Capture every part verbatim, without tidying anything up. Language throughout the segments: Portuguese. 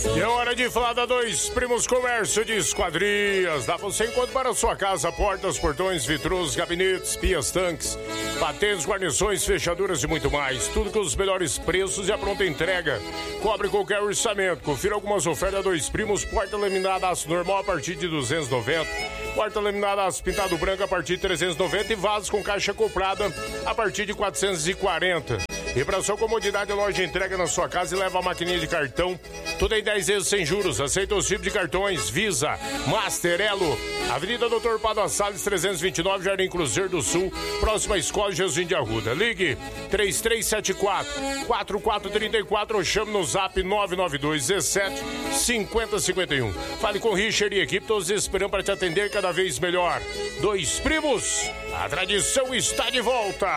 E é hora de falar da Dois Primos Comércio de Esquadrias. Dá você enquanto para a sua casa, portas, portões, vitrôs, gabinetes, pias, tanques, patentes, guarnições, fechaduras e muito mais. Tudo com os melhores preços e a pronta entrega. Cobre qualquer orçamento. Confira algumas ofertas da Dois Primos. Porta laminada aço normal a partir de duzentos e noventa. Porta laminada aço pintado branco a partir de trezentos e noventa. E vasos com caixa acoplada a partir de quatrocentos e quarenta. E para sua comodidade, a loja entrega na sua casa e leva a maquininha de cartão. Tudo em dez vezes sem juros. Aceita os tipos de cartões Visa, Master, Elo. Avenida Doutor Pada Salles, trezentos e vinte e nove, Jardim Cruzeiro do Sul. Próxima Escola Jesus de Arruda. Ligue três três sete quatro, quatro quatro três quatro ou chame no zap nove nove dois dezessete cinquenta cinquenta e um. Fale com Richard e equipe, todos esperando para te atender cada vez melhor. Dois Primos, a tradição está de volta.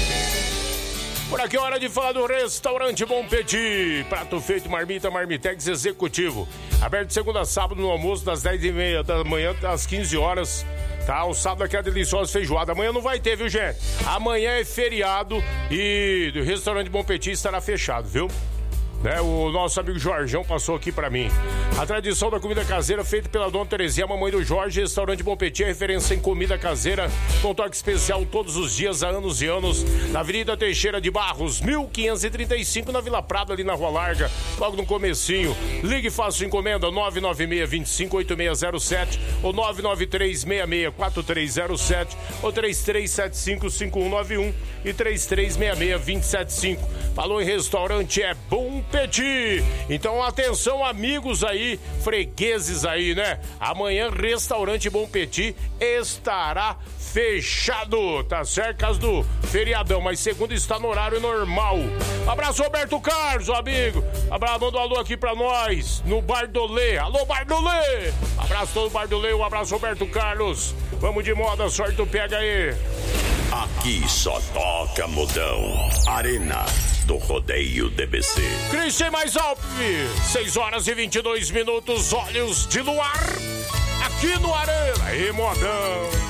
Por aqui é hora de falar do Restaurante Bom Petit. Prato feito, marmita, marmitex executivo. Aberto de segunda a sábado no almoço, das dez e meia da manhã às quinze horas. Tá, o sábado aqui é a deliciosa feijoada. Amanhã não vai ter, viu, gente? Amanhã é feriado e o Restaurante Bom Petit estará fechado, viu? Né, o nosso amigo Jorjão passou aqui pra mim. A tradição da comida caseira feita pela dona Terezinha, a mamãe do Jorge. Restaurante Bom Petit é referência em comida caseira com toque especial todos os dias há anos e anos. Na Avenida Teixeira de Barros, mil quinhentos e trinta e cinco, na Vila Prado, ali na Rua Larga, logo no comecinho. Ligue e faça sua encomenda nove nove seis, dois cinco, oito seis zero sete ou nove nove três, seis seis quatro três zero sete ou três três sete cinco, cinco um nove um e três três seis seis, dois sete cinco. Falou em restaurante, é Bom Petit. Então atenção, amigos aí, fregueses aí, né? Amanhã Restaurante Bom Petit estará fechado, tá certo? Caso do feriadão, mas segunda está no horário normal. Abraço, Roberto Carlos, amigo. Abraço, manda um alô aqui pra nós no Bardolê. Alô, Bardolê. Abraço todo Bardolê, um abraço, Roberto Carlos. Vamos de moda, sorte tu pega aí. Aqui só toca modão. Arena do Rodeio D B C. Christian Mais Alpe, seis horas e vinte e dois minutos, Olhos de Luar, aqui no Arena. E modão.